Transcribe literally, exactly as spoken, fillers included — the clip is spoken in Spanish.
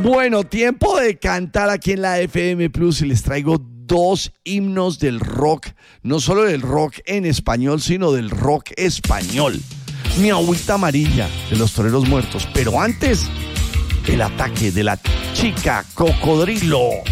Bueno, tiempo de cantar aquí en la F M Plus y les traigo dos himnos del rock, no solo del rock en español, sino del rock español. Mi agüita amarilla de los Toreros Muertos, pero antes, el ataque de la chica cocodrilo.